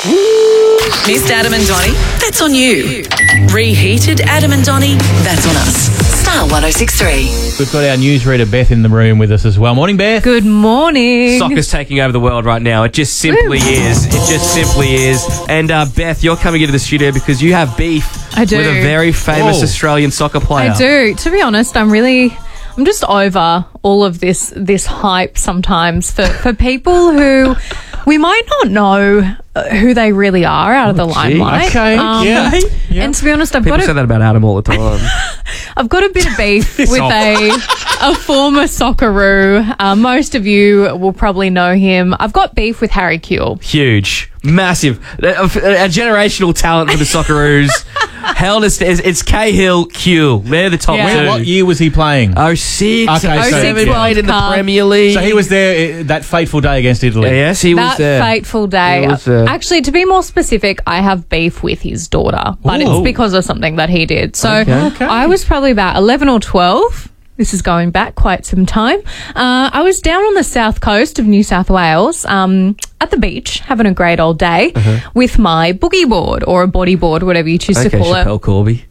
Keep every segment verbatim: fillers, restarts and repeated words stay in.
Missed Adam and Donnie? That's on you. Reheated Adam and Donnie? That's on us. Star one oh six three. We've got our newsreader Beth in the room with us as well. Morning, Beth. Good morning. Soccer's taking over the world right now. It just simply Woo. is. It just simply is. And uh, Beth, you're coming into the studio because you have beef I do. with a very famous Whoa. Australian soccer player. I do. To be honest, I'm really, I'm just over all of this this hype sometimes for, for people who we might not know who they really are out of the limelight. Okay, yeah. Yeah. And to be honest, I've People got say a, that about Adam all the time. I've got a bit of beef with off. a a former Socceroo. Uh, most of you will probably know him. I've got beef with Harry Kewell. Huge. Massive. A, a, a generational talent for the Socceroos. Hell, it's, it's Cahill, Kewell. They're the top Yeah. two. What year was he playing? Oh six. Okay, oh so- seven yeah. played in the Cup. Premier League. So he was there uh, that fateful day against Italy. Yes, he was That there. fateful day. He was there. Actually, to be more specific, I have beef with his daughter, but Ooh. it's because of something that he did. So Okay. Okay. I was probably about eleven or twelve. This is going back quite some time. Uh, I was down on the south coast of New South Wales um, at the beach, having a great old day with my boogie board or a body board, whatever you choose Okay, to call Chappelle it. Corby.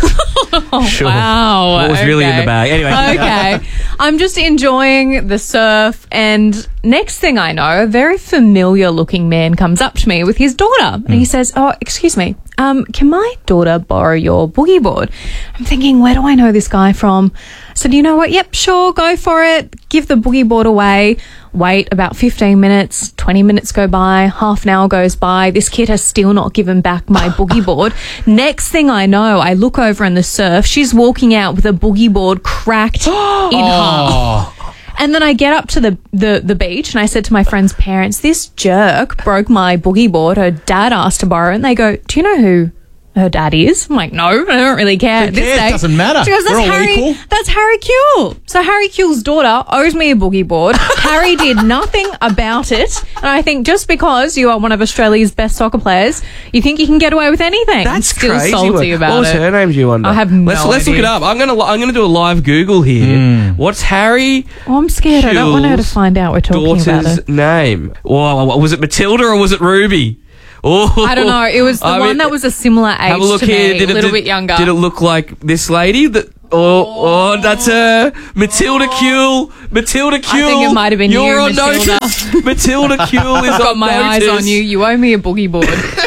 Oh, Sure. wow. What was really in okay. the bag? Anyway. Okay. I'm just enjoying the surf, and next thing I know, a very familiar looking man comes up to me with his daughter, and he says, "Oh, excuse me, um, can my daughter borrow your boogie board?" I'm thinking, where do I know this guy from? So do you know what? Yep, sure, go for it. Give the boogie board away. Wait about fifteen minutes, twenty minutes go by, half an hour goes by. This kid has still not given back my boogie board. Next thing I know, I look over in the surf. She's walking out with a boogie board cracked in half. And then I get up to the, the, the beach and I said to my friend's parents, this jerk broke my boogie board. Her dad asked to borrow it. And they go, do you know who her dad is? I'm like, no, I don't really care. At this cares? stage. Doesn't matter. She goes, that's We're all Harry, equal. that's Harry Kewell. So Harry Kewell's daughter owes me a boogie board. Harry did nothing about it. And I think just because you are one of Australia's best soccer players, you think you can get away with anything. That's I'm still crazy. salty about what was it. her name, do you wonder? I have no let's, let's look idea. it up. I'm gonna I'm gonna do a live Google here. What's Harry Oh, I'm scared. I don't want her to Kewell's find out we're talking about daughter's it. name? Whoa, was it Matilda or was it Ruby? Oh, I don't know. It was the I one mean, that was a similar age have a look to here. me, Did a it, little did, bit younger. Did it look like this lady? That oh, oh, that's her, Matilda Kewell. Matilda Kewell. I think it might have been You're you, on Matilda. notice. Matilda Kewell is I've got on my eyes notice. on you. You owe me a boogie board.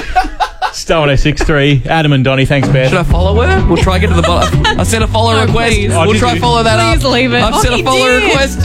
Star one oh six three. Adam and Donnie. Thanks, Beth. Should I follow her? We'll try to get to the bottom. I sent a follow No, request. please. Oh, We'll did try you? to follow that up. Please leave it. I've Oh, sent a he follow did. request.